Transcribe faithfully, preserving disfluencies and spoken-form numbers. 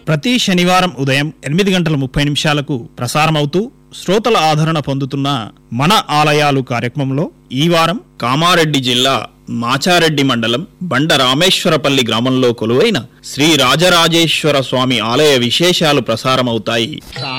ప్రతి శనివారం ఉదయం ఎనిమిది గంటల ముప్పై నిమిషాలకు ప్రసారమవుతూ శ్రోతల ఆదరణ పొందుతున్న మన ఆలయాలు కార్యక్రమంలో ఈ వారం కామారెడ్డి జిల్లా మాచారెడ్డి మండలం బండ రామేశ్వరపల్లి గ్రామంలో కొలువైన శ్రీ రాజరాజేశ్వర స్వామి ఆలయ విశేషాలు ప్రసారమవుతాయి.